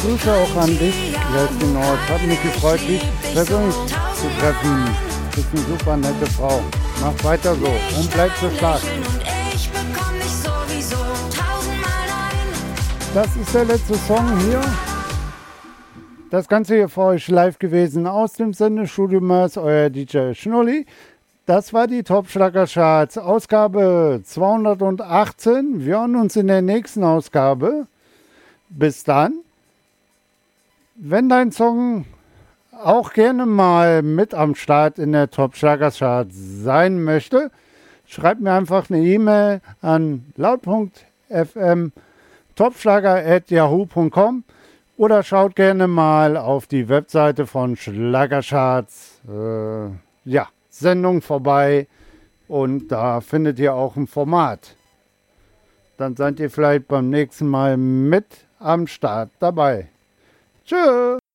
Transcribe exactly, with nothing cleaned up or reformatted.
Grüße auch an dich, Kerstin Ort. Hat mich gefreut, dich persönlich zu treffen. Du bist eine super nette Frau. Mach weiter so und bleib so stark. Das ist der letzte Song hier. Das Ganze hier für euch live gewesen aus dem Sendestudio Mörs, euer D J Schnulli. Das war die Top-Schlager-Charts, Ausgabe zweihundertachtzehn. Wir hören uns in der nächsten Ausgabe. Bis dann. Wenn dein Song auch gerne mal mit am Start in der Top-Schlager-Charts sein möchte, schreib mir einfach eine E-Mail an laut punkt f m topschlager at yahoo punkt com oder schaut gerne mal auf die Webseite von Schlagercharts, äh, ja, Sendung vorbei und da findet ihr auch ein Format. Dann seid ihr vielleicht beim nächsten Mal mit am Start dabei. Tschüss!